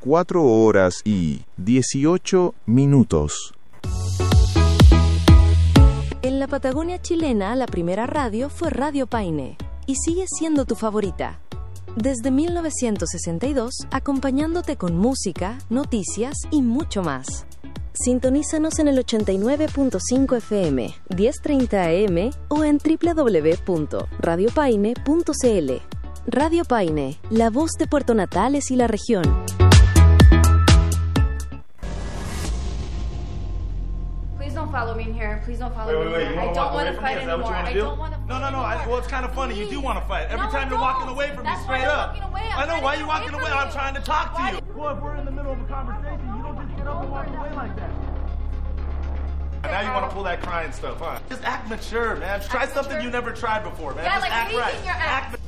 4 horas y 18 minutos. En la Patagonia chilena, la primera radio fue Radio Paine, y sigue siendo tu favorita. Desde 1962, acompañándote con música, noticias y mucho más. Sintonízanos en el 89.5 FM, 1030 AM o en www.radiopaine.cl. Radio Paine, la voz de Puerto Natales y la región. Please don't follow me in here. Please don't follow me in here. I don't want to fight anymore. I don't want to fight No. Well, it's kind of funny. You do want to fight. Every time you're walking away from me, That's straight why I'm up. walking away. I know. Why are you walking away? I'm from trying to talk to you. Well, if we're in the middle of a conversation, you don't just get up and walk away like that. And now you want to pull that crying stuff, huh? Just act mature, man. Try something you never tried before, man. Yeah, just like act anything right. you're at.